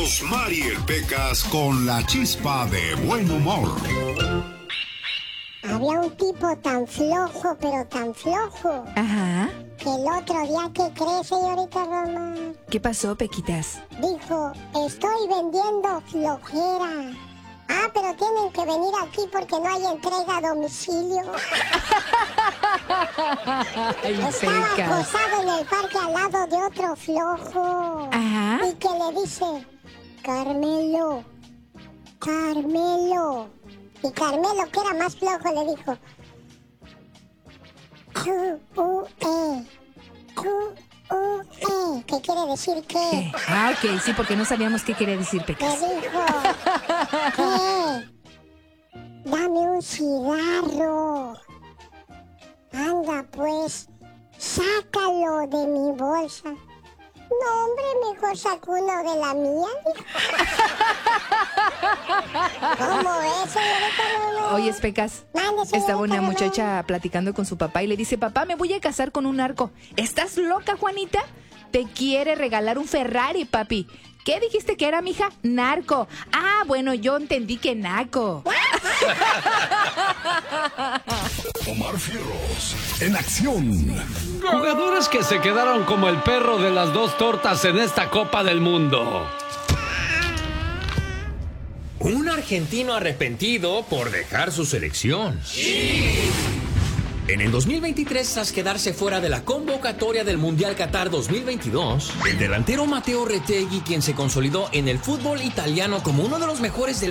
Rosmarie Pecas con la chispa de buen humor. Había un tipo tan flojo, pero tan flojo. Ajá. Que el otro día, ¿qué cree, señorita Roma? ¿Qué pasó, Pequitas? Dijo, estoy vendiendo flojera. Ah, pero tienen que venir aquí porque no hay entrega a domicilio. Ay, Estaba Pecas. acostado en el parque al lado de otro flojo. Ajá. Y que le dice, Carmelo, Carmelo. Y Carmelo, que era más flojo, le dijo, Q-U-E, Q-U-E. ¿Qué quiere decir qué? ¿Qué? Ah, ok, sí, porque no sabíamos qué quería decir, Le Pecas. dijo, ¿qué? Dame un cigarro. Anda, pues, sácalo de mi bolsa. No, hombre, mejor saco uno de la mía. ¿Cómo es, señorita Roma? Oye, Pecas. Mande, señorita Estaba una Roma. muchacha platicando con su papá y le dice, papá, me voy a casar con un narco. ¿Estás loca, Juanita? Te quiere regalar un Ferrari, papi. ¿Qué dijiste que era, mija? Narco. Ah, bueno, yo entendí que naco. Omar Fierros en acción. Jugadores que se quedaron como el perro de las dos tortas en esta Copa del Mundo. Un argentino arrepentido por dejar su selección. En el 2023, tras quedarse fuera de la convocatoria del Mundial Qatar 2022, el delantero Matteo Retegui, quien se consolidó en el fútbol italiano como uno de los mejores